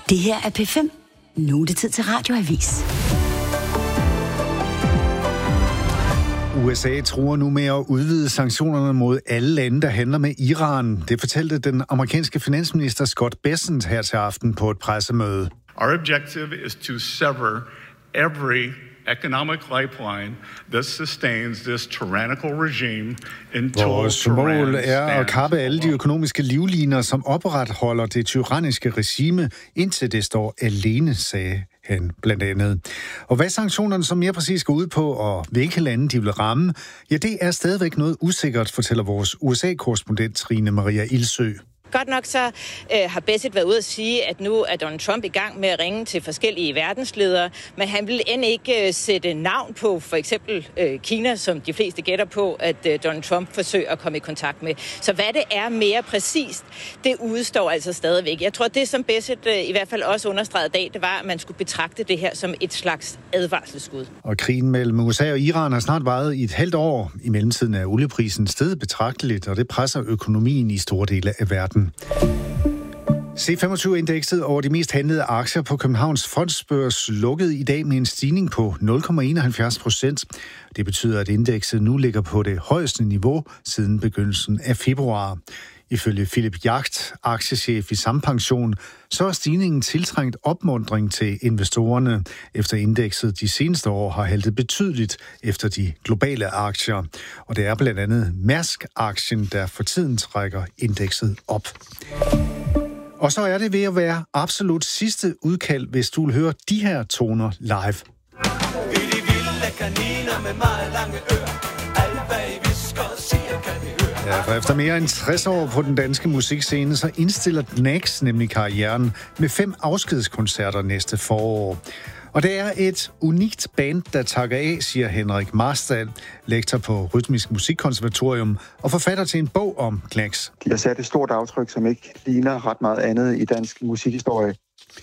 Det her er P5. Nu er det tid til Radioavis. USA truer nu med at udvide sanktionerne mod alle lande, der handler med Iran. Det fortalte den amerikanske finansminister Scott Bessent her til aften på et pressemøde. Our objective is to sever every economic lifeline that sustains this tyrannical regime until Vores mål er at kappe alle de økonomiske livliner, som opretholder det tyranniske regime, indtil det står alene, sagde han blandt andet. Og hvad sanktionerne så mere præcis går ud på, og hvilke lande de vil ramme, ja, det er stadigvæk noget usikkert, fortæller vores USA-korrespondent Trine Maria Ilsø. Godt nok så har Bessent været ude at sige, at nu er Donald Trump i gang med at ringe til forskellige verdensledere, men han vil end ikke sætte navn på for eksempel Kina, som de fleste gætter på, at Donald Trump forsøger at komme i kontakt med. Så hvad det er mere præcist, det udstår altså stadigvæk. Jeg tror, det som Bessent i hvert fald også understregede i dag, det var, at man skulle betragte det her som et slags advarselsskud. Og krigen mellem USA og Iran har snart varet i et halvt år. I mellemtiden er olieprisen steget betragteligt, og det presser økonomien i store dele af verden. C25-indekset over de mest handlede aktier på Københavns Fondsbørs lukkede i dag med en stigning på 0,71%. Det betyder, at indekset nu ligger på det højeste niveau siden begyndelsen af februar. Ifølge Philip Jagt, aktiechef i Sampension, så er stigningen tiltrængt opmuntring til investorerne, efter indekset de seneste år har haltet betydeligt efter de globale aktier. Og det er blandt andet Mærsk-aktien, der for tiden trækker indekset op. Og så er det ved at være absolut sidste udkald, hvis du vil høre de her toner live. Vi de vilde kaniner med meget lange ører. Alt hvad I visker og siger, kan vi høre. Ja, for efter mere end 60 år på den danske musikscene, så indstiller Gnags nemlig karrieren med 5 afskedskoncerter næste forår. Og det er et unikt band, der takker af, siger Henrik Marstal, lektor på Rytmisk Musikkonservatorium og forfatter til en bog om Gnags. De har sat et stort aftryk, som ikke ligner ret meget andet i dansk musikhistorie.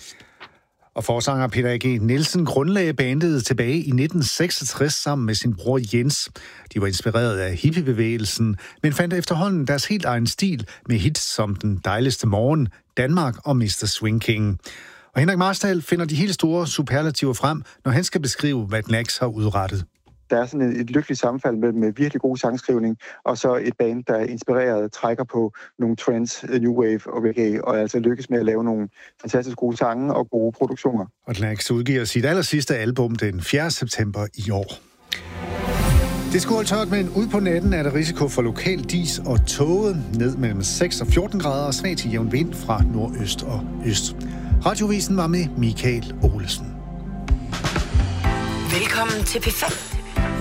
Og forsanger Peter A.G. Nielsen grundlagde bandet tilbage i 1966 sammen med sin bror Jens. De var inspireret af hippiebevægelsen, men fandt efterhånden deres helt egen stil med hits som Den dejligste morgen, Danmark og Mr. Swing King. Og Henrik Marstal finder de helt store superlativer frem, når han skal beskrive, hvad Gnags har udrettet. Der er sådan et lykkeligt sammenfald mellem virkelig god sangskrivning, og så et band, der er inspireret, trækker på nogle trends, new wave og reggae, og altså lykkes med at lave nogle fantastisk gode sange og gode produktioner. Og Gnags udgiver sit allersidste album den 4. september i år. Det skulle holde tørt, men ud på natten er der risiko for lokal dis og tåge ned mellem 6 og 14 grader og svag til jævn vind fra nordøst og øst. Radiovisen var med Michael Olesen. Velkommen til P5.